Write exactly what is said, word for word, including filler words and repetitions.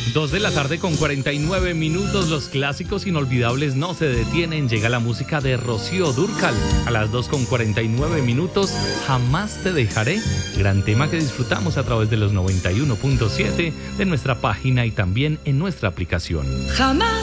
Dos de la tarde con cuarenta y nueve minutos, los clásicos inolvidables no se detienen. Llega la música de Rocío Dúrcal. A las dos con cuarenta y nueve minutos, Jamás te dejaré. Gran tema que disfrutamos a través de los noventa y uno punto siete de nuestra página y también en nuestra aplicación. Jamás